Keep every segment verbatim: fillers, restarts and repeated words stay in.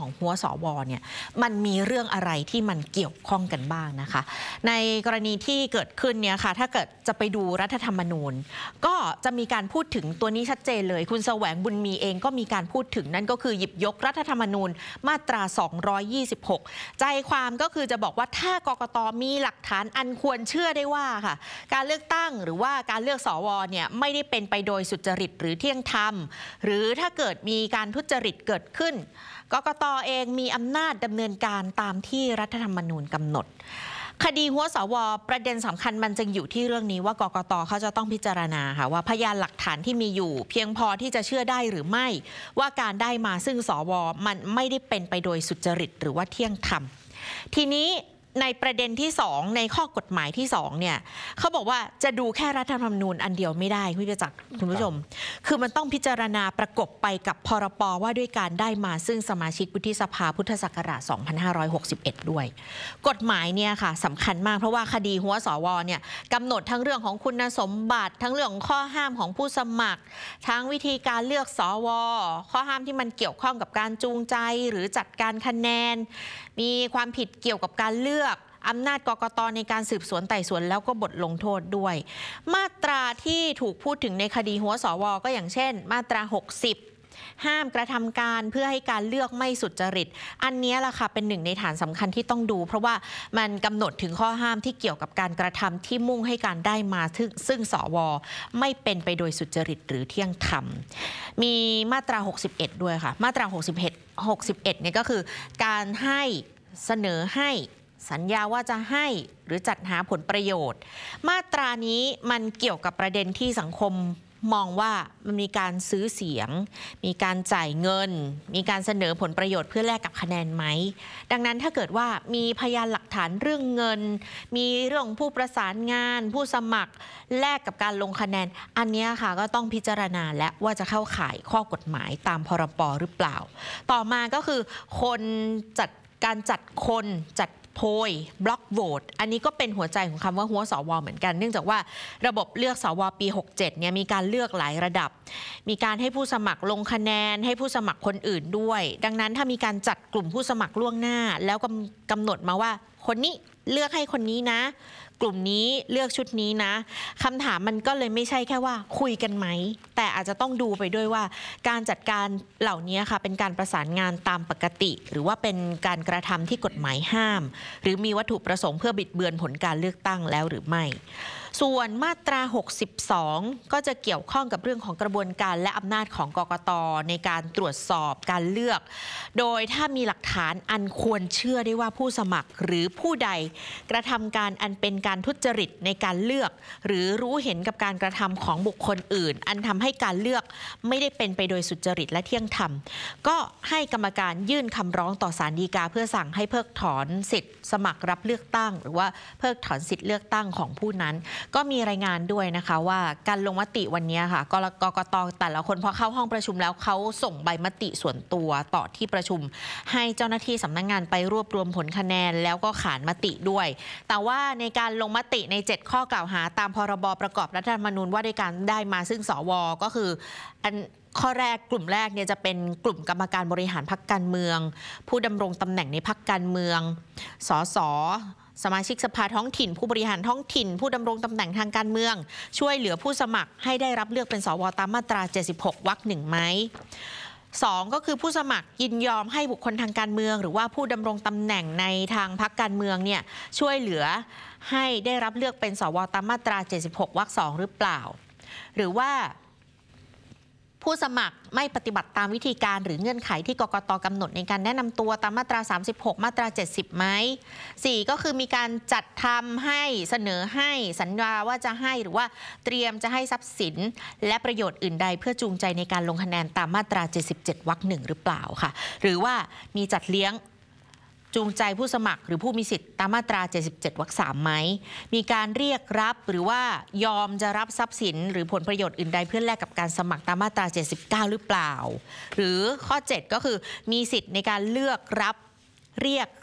ของหัวสวเนี่ยมันมีเรื่องอะไรที่มันเกี่ยวข้องกันบ้างนะคะในกรณีที่เกิดขึ้นเนี่ยค่ะถ้าเกิดจะไปดูรัฐธรรมนูญก็จะมีการพูดถึงตัวนี้ชัดเจนเลยคุณแสวงบุญมีเองก็มีการพูดถึงนั่นก็คือหยิบยกรัฐธรรมนูญมาตราสองร้อยยี่สิบหกใจความก็คือจะบอกว่าถ้ากกต.มีหลักฐานอันควรเชื่อได้ว่าค่ะการเลือกตั้งหรือว่าการเลือกสวเนี่ยไม่ได้เป็นไปโดยสุจริตหรือเที่ยงธรรมหรือถ้าเกิดมีการทุจริตเกิดขึ้นกกต.เองมีอำนาจดำเนินการตามที่รัฐธรรมนูญกำหนดคดีหัวสวประเด็นสำคัญมันจะอยู่ที่เรื่องนี้ว่ากกต.เขาจะต้องพิจารณาค่ะว่าพยานหลักฐานที่มีอยู่เพียงพอที่จะเชื่อได้หรือไม่ว่าการได้มาซึ่งสวมันไม่ได้เป็นไปโดยสุจริตหรือว่าเที่ยงธรรมทีนี้ในประเด็นที่สองในข้อกฎหมายที่สองเนี่ยเขาบอกว่าจะดูแค่รัฐธรรมนูญอันเดียวไม่ได้คุณประจักษ์คุณผู้ชมคือมันต้องพิจารณาประกบไปกับพรปว่าด้วยการได้มาซึ่งสมาชิกวุฒิสภาพุทธศักราชสองพันห้าร้อยหกสิบเอ็ดด้วยกฎหมายเนี่ยค่ะสำคัญมากเพราะว่าคดีหัวสวเนี่ยกำหนดทั้งเรื่องของคุณสมบัติทั้งเรื่องของข้อห้ามของผู้สมัครทั้งวิธีการเลือกสวข้อห้ามที่มันเกี่ยวข้องกับการจูงใจหรือจัดการคะแนนมีความผิดเกี่ยวกับการเลือกอำนาจกกต.ในการสืบสวนไต่สวนแล้วก็บทลงโทษด้วยมาตราที่ถูกพูดถึงในคดีหัวสวก็อย่างเช่นมาตราหกสิบห้ามกระทำการเพื่อให้การเลือกไม่สุจริตอันนี้ล่ะค่ะเป็นหนึ่งในฐานสำคัญที่ต้องดูเพราะว่ามันกำหนดถึงข้อห้ามที่เกี่ยวกับการกระทำที่มุ่งให้การได้มาซึ่งสวไม่เป็นไปโดยสุจริตหรือเที่ยงธรรมมีมาตราหกสิบเอ็ดด้วยค่ะมาตราหกสิบเอ็ด หกสิบเอ็ดเนี่ยก็คือการให้เสนอให้สัญญาว่าจะให้หรือจัดหาผลประโยชน์มาตรานี้มันเกี่ยวกับประเด็นที่สังคมมองว่ามันมีการซื้อเสียงมีการจ่ายเงินมีการเสนอผลประโยชน์เพื่อแลกกับคะแนนไหมดังนั้นถ้าเกิดว่ามีพยานหลักฐานเรื่องเงินมีเรื่องผู้ประสานงานผู้สมัครแลกกับการลงคะแนนอันนี้ค่ะก็ต้องพิจารณาและว่าจะเข้าข่ายข้อกฎหมายตามพรป.หรือเปล่าต่อมาก็คือคนจัดการจัดคนจัดโพยบล็อกโหวตอันนี้ก็เป็นหัวใจของคำว่าหัวสวเหมือนกันเนื่องจากว่าระบบเลือกสวปีหกสิบเจ็ดเนี่ยมีการเลือกหลายระดับมีการให้ผู้สมัครลงคะแนนให้ผู้สมัครคนอื่นด้วยดังนั้นถ้ามีการจัดกลุ่มผู้สมัครล่วงหน้าแล้วก็กำหนดมาว่าคนนี้เลือกให้คนนี้นะกลุ่มนี้เลือกชุดนี้นะคำถามมันก็เลยไม่ใช่แค่ว่าคุยกันไหมแต่อาจจะต้องดูไปด้วยว่าการจัดการเหล่านี้ค่ะเป็นการประสานงานตามปกติหรือว่าเป็นการกระทำที่กฎหมายห้ามหรือมีวัตถุประสงค์เพื่อบิดเบือนผลการเลือกตั้งแล้วหรือไม่ส่วนมาตราหกสิบสองก็จะเกี่ยวข้องกับเรื่องของกระบวนการและอำนาจของกกต.ในการตรวจสอบการเลือกโดยถ้ามีหลักฐานอันควรเชื่อได้ว่าผู้สมัครหรือผู้ใดกระทำการอันเป็นการทุจริตในการเลือกหรือรู้เห็นกับการกระทำของบุคคลอื่นอันทำให้การเลือกไม่ได้เป็นไปโดยสุจริตและเที่ยงธรรมก็ให้กรรมการยื่นคำร้องต่อศาลฎีกาเพื่อสั่งให้เพิกถอนสิทธิ์สมัครรับเลือกตั้งหรือว่าเพิกถอนสิทธิ์เลือกตั้งของผู้นั้นก็มีรายงานด้วยนะคะว่าการลงมติวันนี้ค่ะกกต.แต่ละคนพอเข้าห้องประชุมแล้วเขาส่งใบมติส่วนตัวต่อที่ประชุมให้เจ้าหน้าที่สำนักงานไปรวบรวมผลคะแนนแล้วก็ขานมติด้วยแต่ว่าในการลงมติในเจ็ดข้อกล่าวหาตามพรบประกอบรัฐธรรมนูญว่าด้วยการได้มาซึ่งสวก็คืออันข้อแรกกลุ่มแรกเนี่ยจะเป็นกลุ่มกรรมการบริหารพรรคการเมืองผู้ดำรงตำแหน่งในพรรคการเมืองสสสมาชิกสภาท้องถิ่นผู้บริหารท้องถิ่นผู้ดำรงตำแหน่งทางการเมืองช่วยเหลือผู้สมัครให้ได้รับเลือกเป็นสวตามมาตราเจ็ดสิบหกวรรคหนึ่งไหมสองก็คือผู้สมัครยินยอมให้บุคคลทางการเมืองหรือว่าผู้ดำรงตำแหน่งในทางพรรคการเมืองเนี่ยช่วยเหลือให้ได้รับเลือกเป็นสวตามมาตราเจ็ดสิบหกวรรคสองหรือเปล่าหรือว่าผู้สมัครไม่ปฏิบัติตามวิธีการหรือเงื่อนไขที่กกต.กำหนดในการแนะนำตัวตามมาตราสามสิบหกมาตราเจ็ดสิบไหมสี่ก็คือมีการจัดทำให้เสนอให้สัญญาว่าจะให้หรือว่าเตรียมจะให้ทรัพย์สินและประโยชน์อื่นใดเพื่อจูงใจในการลงคะแนนตามมาตราเจ็ดสิบเจ็ดวรรคหนึ่งหรือเปล่าค่ะหรือว่ามีจัดเลี้ยงจูงใจผู้สมัครหรือผู้มีสิทธิ์ตามมาตราเจ็ดสิบเจ็ดวรรคสามไหมมีการเรียกรับหรือว่ายอมจะรับทรัพย์สินหรือผลประโยชน์อื่นใดเพื่อแลกกับการสมัครตามมาตราเจ็ดสิบเก้าหรือเปล่าหรือข้อเจ็ดก็คือมีสิทธิ์ในการเลือกรับเรียกรับ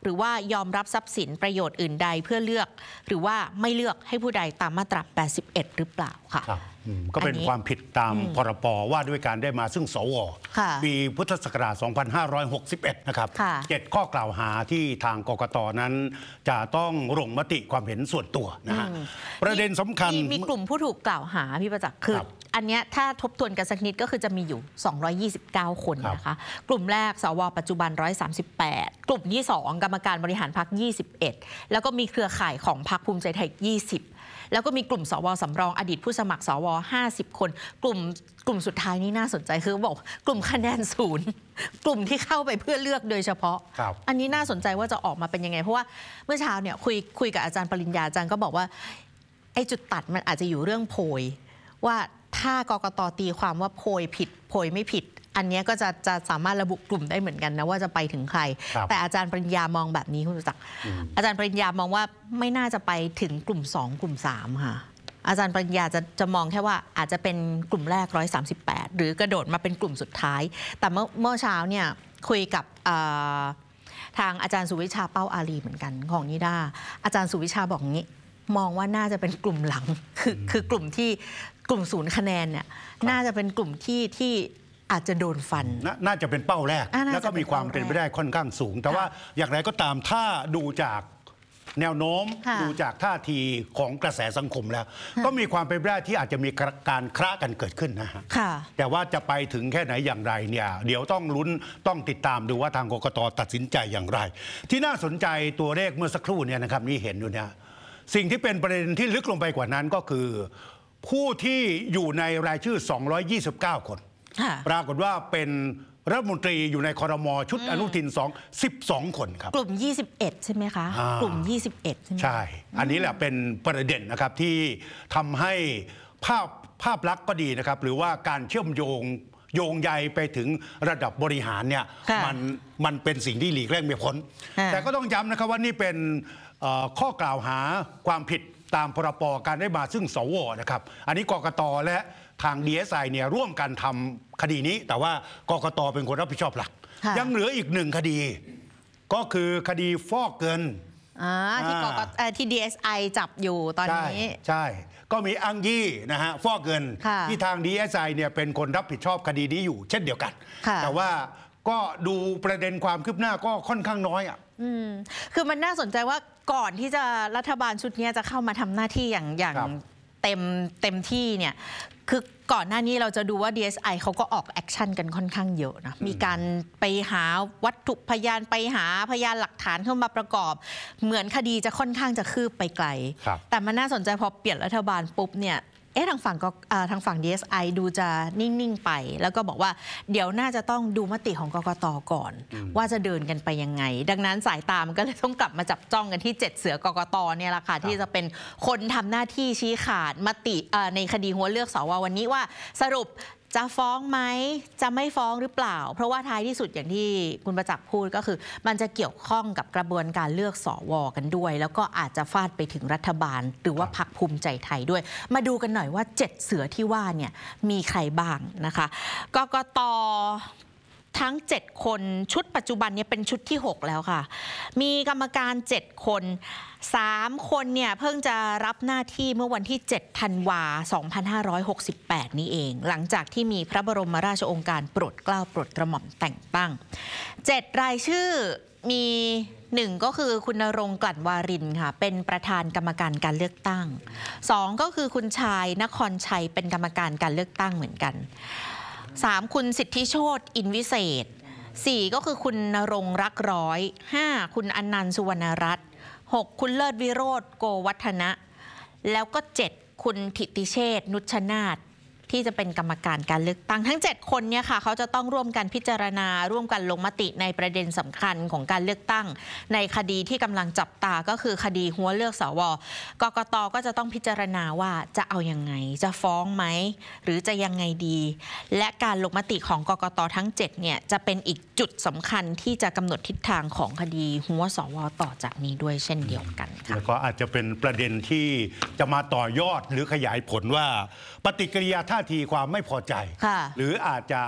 หรือว่ายอมรับทรัพย์สินประโยชน์อื่นใดเพื่อเลือกหรือว่าไม่เลือกให้ผู้ใดตามมาตราแปดสิบเอ็ดหรือเปล่าค่ะก็เป็นความผิดตามพรบว่าด้วยการได้มาซึ่งสวปีพุทธศักราช สองพันห้าร้อยหกสิบเอ็ด นะครับเจ็ดข้อกล่าวหาที่ทางกกต.นั้นจะต้องลงมติความเห็นส่วนตัวนะฮะประเด็นสำคัญมีกลุ่มผู้ถูกกล่าวหาพี่ประจักษ์คืออันนี้ถ้าทบทวนกันสักนิดก็คือจะมีอยู่สองร้อยยี่สิบเก้าคนนะคะกลุ่มแรกสวปัจจุบันหนึ่งร้อยสามสิบแปดกลุ่มที่สองกรรมการบริหารพรรคยี่สิบเอ็ดแล้วก็มีเครือข่ายของพรรคภูมิใจไทยยี่สิบแล้วก็มีกลุ่มสวสำรองอดีตผู้สมัครสวห้าสิบคนกลุ่มกลุ่มสุดท้ายนี่น่าสนใจคือบอกกลุ่มคะแนนศูนย์กลุ่มที่เข้าไปเพื่อเลือกโดยเฉพาะอันนี้น่าสนใจว่าจะออกมาเป็นยังไงเพราะว่าเมื่อเช้าเนี่ยคุยคุยกับอาจารย์ปริญญาอาจารย์ก็บอกว่าไอ้จุดตัดมันอาจจะอยู่เรื่องโพยว่าถ้ากกต.ตีความว่าโพยผิดโพยไม่ผิดอันนี้ก็จะจะสามารถระบุกลุ่มได้เหมือนกันนะว่าจะไปถึงใครแต่อาจารย์ปริญญามองแบบนี้คุณรู้จักอาจารย์ปริญญามองว่าไม่น่าจะไปถึงกลุ่มสองกลุ่มสามค่ะอาจารย์ปริญญาจะจะมองแค่ว่าอาจจะเป็นกลุ่มแรกหนึ่งร้อยสามสิบแปดหรือกระโดดมาเป็นกลุ่มสุดท้ายแต่เมื่อเมื่อเช้าเนี่ยคุยกับทางอาจารย์สุวิชาเป้าอารีเหมือนกันของนิด้าอาจารย์สุวิชาบอกงี้มองว่าน่าจะเป็นกลุ่มหลังคือคือกลุ่มที่กลุ่มศูนย์คะแนนเนี่ยน่าจะเป็นกลุ่มที่ที่อาจจะโดนฟันน่าจะเป็นเป้าแรกแล้วก็มีความเป็นไปได้ค่อนข้างสูงแต่ว่าอย่างไรก็ตามถ้าดูจากแนวโน้มดูจากท่าทีของกระแสสังคมแล้วก็มีความเป็นไปได้ที่อาจจะมีการคระกันเกิดขึ้นนะฮะแต่ว่าจะไปถึงแค่ไหนอย่างไรเนี่ยเดี๋ยวต้องลุ้นต้องติดตามดูว่าทางกกต.ตัดสินใจอย่างไรที่น่าสนใจตัวเลขเมื่อสักครู่เนี่ยนะครับนี่เห็นอยู่เนี่ยสิ่งที่เป็นประเด็นที่ลึกลงไปกว่านั้นก็คือผู้ที่อยู่ในรายชื่อสองร้อยยี่สิบเก้าคนปรากฏว่าเป็นรัฐมนตรีอยู่ในครม.ชุดอนุทินสอง สิบสองคนครับกลุ่มยี่สิบเอ็ดใช่ไหมคะกลุ่มยี่สิบเอ็ดใช่ไหมใช่อันนี้แหละเป็นประเด็นนะครับที่ทำให้ภาพภาพลักษณ์ก็ดีนะครับหรือว่าการเชื่อมโยงโยงใยไปถึงระดับบริหารเนี่ยมันมันเป็นสิ่งที่หลีกเลี่ยงไม่พ้นแต่ก็ต้องย้ำนะครับว่านี่เป็นข้อกล่าวหาความผิดตามพรบการได้มาซึ่งสวนะครับอันนี้กกต.และทาง ดี เอส ไอ เนี่ยร่วมกันทำคดีนี้แต่ว่ากกต.เป็นคนรับผิดชอบหลักยังเหลืออีกหนึ่งคดีก็คือคดีฟอกเงินที่กกตที่ ดี เอส ไอ จับอยู่ตอนนี้ใช่ก็มีอังยี่นะฮะฟอกเงินที่ทาง ดี เอส ไอ เนี่ยเป็นคนรับผิดชอบคดีนี้อยู่เช่นเดียวกันแต่ว่าก็ดูประเด็นความคืบหน้าก็ค่อนข้างน้อยอ่ะคือมันน่าสนใจว่าก่อนที่จะรัฐบาลชุดนี้จะเข้ามาทำหน้าที่อย่างอย่างเต็มเต็มที่เนี่ยคือก่อนหน้านี้เราจะดูว่า ดี เอส ไอ เขาก็ออกแอคชั่นกันค่อนข้างเยอะนะมีการไปหาวัตถุพยานไปหาพยานหลักฐานเข้ามาประกอบเหมือนคดีจะค่อนข้างจะคืบไปไกลแต่มันน่าสนใจพอเปลี่ยนรัฐบาลปุ๊บเนี่ยเอ๊ะทางฝั่งก็ทางฝั่ง ดี เอส ไอ ดูจะนิ่งๆไปแล้วก็บอกว่าเดี๋ยวน่าจะต้องดูมติของกกต.ก่อนว่าจะเดินกันไปยังไงดังนั้นสายตามันก็เลยต้องกลับมาจับจ้องกันที่เจ็ดเสือกกต.เนี่ยแหละค่ะที่จะเป็นคนทำหน้าที่ชี้ขาดมติในคดีหัวเลือกสววันนี้ว่าสรุปจะฟ้องไหมจะไม่ฟ้องหรือเปล่าเพราะว่าท้ายที่สุดอย่างที่คุณประจักษ์พูดก็คือมันจะเกี่ยวข้องกับกระบวนการเลือกสวกันด้วยแล้วก็อาจจะฟาดไปถึงรัฐบาลหรือว่าพรรคภูมิใจไทยด้วยมาดูกันหน่อยว่าเจ็ดเสือที่ว่าเนี่ยมีใครบ้างนะคะกกต.ทั้งเจ็ดคนชุดปัจจุบันเนี่ยเป็นชุดที่หกแล้วค่ะมีกรรมการเจ็ดคนสามคนเนี่ยเพิ่งจะรับหน้าที่เมื่อวันที่เจ็ดธันวาคมสองพันห้าร้อยหกสิบแปดนี้เองหลังจากที่มีพระบรมราชโองการโปรดเกล้าโปรดกระหม่อมแต่งตั้งเจ็ดรายชื่อมีหนึ่งก็คือคุณณรงค์กลั่นวารินค่ะเป็นประธานกรรมการการเลือกตั้งสองก็คือคุณชายนครชัยเป็นกรรมการการเลือกตั้งเหมือนกันสามคุณสิทธิโชติอินวิเศษสี่ก็คือคุณณรงค์รักร้อยห้าคุณอนันต์สุวรรณรัตน์หกคุณเลิศวิโรจน์โกวัฒนะแล้วก็เจ็ดคุณถิติเชษฐ์นุชนาถที่จะเป็นกรรมการการเลือกตั้งทั้งเจ็ดคนเนี่ยค่ะเขาจะต้องร่วมกันพิจารณาร่วมกันลงมติในประเด็นสำคัญของการเลือกตั้งในคดีที่กำลังจับตาก็คือคดีหัวเลือกสวกกต.ก็จะต้องพิจารณาว่าจะเอายังไงจะฟ้องไหมหรือจะยังไงดีและการลงมติของกกต.ทั้งเจ็ดเนี่ยจะเป็นอีกจุดสำคัญที่จะกำหนดทิศทางของคดีหัวสวต่อจากนี้ด้วยเช่นเดียวกันค่ะแล้วก็อาจจะเป็นประเด็นที่จะมาต่อยอดหรือขยายผลว่าปฏิกิริยาท่าทีความไม่พอใจหรืออาจจะ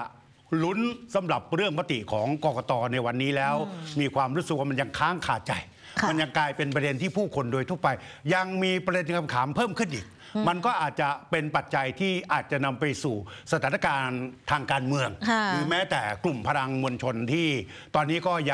ลุ้นสำหรับเรื่องมติของกกตในวันนี้แล้ว มีความรู้สึกว่ามันยังค้างคาใจ มันยังกลายเป็นประเด็นที่ผู้คนโดยทั่วไป ยังมีประเด็นคำถามเพิ่มขึ้นอีก มันก็อาจจะเป็นปัจจัยที่อาจจะนำไปสู่สถานการณ์ทางการเมือง หรือแม้แต่กลุ่มพลังมวลชนที่ตอนนี้ก็ยัง